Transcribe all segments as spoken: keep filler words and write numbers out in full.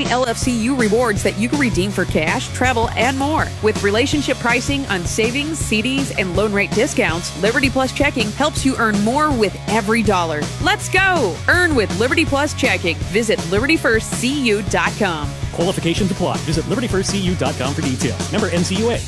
point L F C U rewards that you can redeem for cash, travel, and more. With relationship pricing on savings, C Ds, and loan rate discounts, Liberty Plus Checking helps you earn more with every dollar. Let's go! Earn with Liberty Plus Checking. Visit liberty first c u dot com. Qualifications apply. Visit liberty first c u dot com for details. Member N C U A.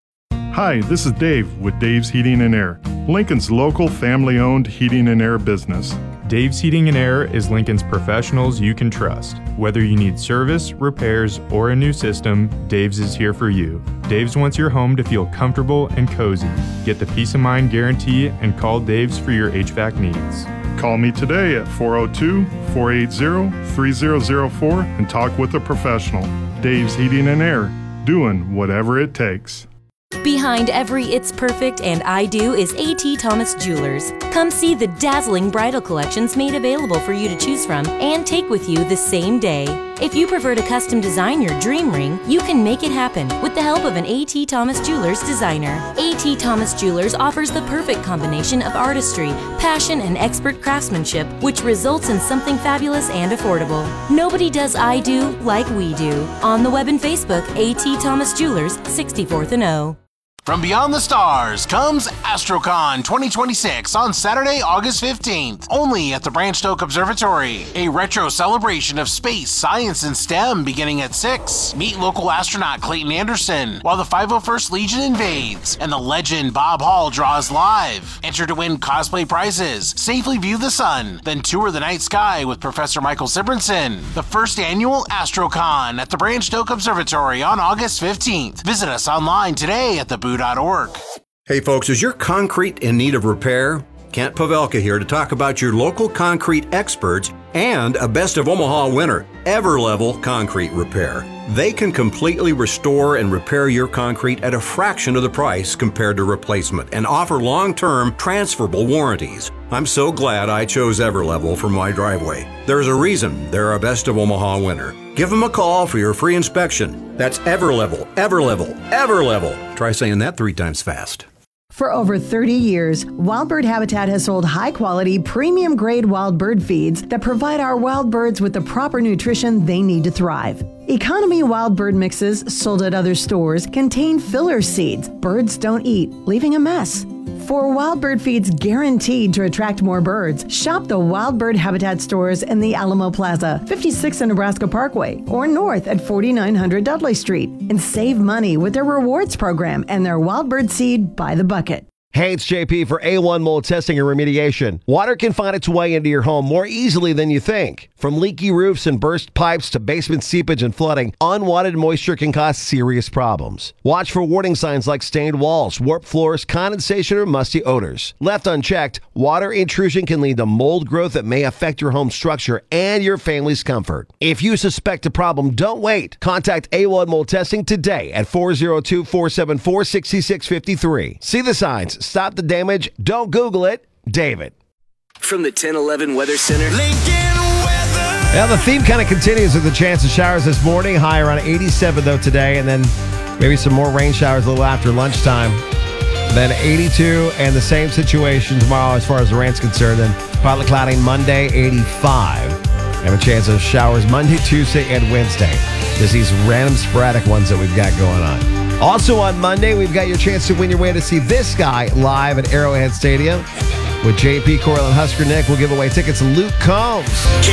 Hi, this is Dave with Dave's Heating and Air, Lincoln's local family-owned heating and air business. Dave's Heating and Air is Lincoln's professionals you can trust. Whether you need service, repairs, or a new system, Dave's is here for you. Dave's wants your home to feel comfortable and cozy. Get the peace of mind guarantee and call Dave's for your H V A C needs. Call me today at four oh two, four eight zero, three zero zero four and talk with a professional. Dave's Heating and Air, doing whatever it takes. Behind every It's Perfect and I Do is A T. Thomas Jewelers. Come see the dazzling bridal collections made available for you to choose from and take with you the same day. If you prefer to custom design your dream ring, you can make it happen with the help of an A T. Thomas Jewelers designer. A T. Thomas Jewelers offers the perfect combination of artistry, passion, and expert craftsmanship, which results in something fabulous and affordable. Nobody does I Do like we do. On the web and Facebook, A T. Thomas Jewelers, sixty-fourth and O. From beyond the stars comes AstroCon twenty twenty-six on Saturday, August fifteenth, only at the Branched Oak Observatory. A retro celebration of space, science, and STEM beginning at six. Meet local astronaut Clayton Anderson while the five oh first Legion invades and the legend Bob Hall draws live. Enter to win cosplay prizes, safely view the sun, then tour the night sky with Professor Michael Sibrinson. The first annual AstroCon at the Branched Oak Observatory on August fifteenth. Visit us online today at the boo dot org. Hey folks, is your concrete in need of repair? Kent Pavelka here to talk about your local concrete experts and a Best of Omaha winner, Everlevel Concrete Repair. They can completely restore and repair your concrete at a fraction of the price compared to replacement and offer long-term transferable warranties. I'm so glad I chose Everlevel for my driveway. There's a reason they're a Best of Omaha winner. Give them a call for your free inspection. That's Everlevel, Everlevel, Everlevel. Try saying that three times fast. For over thirty years, Wild Bird Habitat has sold high-quality, premium-grade wild bird feeds that provide our wild birds with the proper nutrition they need to thrive. Economy wild bird mixes sold at other stores contain filler seeds birds don't eat, leaving a mess. For wild bird feeds guaranteed to attract more birds, shop the Wild Bird Habitat stores in the Alamo Plaza, fifty-six in Nebraska Parkway, or north at forty-nine hundred Dudley Street, and save money with their rewards program and their wild bird seed by the bucket. Hey, it's J P for A one Mold Testing and Remediation. Water can find its way into your home more easily than you think. From leaky roofs and burst pipes to basement seepage and flooding, unwanted moisture can cause serious problems. Watch for warning signs like stained walls, warped floors, condensation, or musty odors. Left unchecked, water intrusion can lead to mold growth that may affect your home structure and your family's comfort. If you suspect a problem, don't wait. Contact A one Mold Testing today at four oh two, four seven four, six six five three. See the signs. Stop the damage. Don't Google it. David. From the ten eleven Weather Center. Lincoln Weather. Well, the theme kind of continues with the chance of showers this morning. High around eighty-seven, though, today. And then maybe some more rain showers a little after lunchtime. Then eighty-two, and the same situation tomorrow as far as the rain's concerned. Then partly cloudy Monday, eighty-five. Have a chance of showers Monday, Tuesday, and Wednesday. There's these random sporadic ones that we've got going on. Also on Monday, we've got your chance to win your way to see this guy live at Arrowhead Stadium. With J P, Coral, and Husker Nick, we'll give away tickets to Luke Combs.